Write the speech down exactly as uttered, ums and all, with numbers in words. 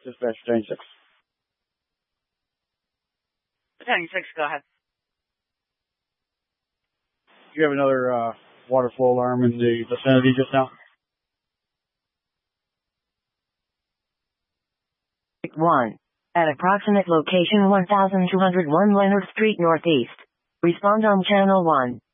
Dispatch Battalion six. Battalion six, go ahead. You have another uh, water flow alarm in the vicinity just now? one. At approximate location one thousand two hundred one Leonard Street Northeast. Respond on channel one.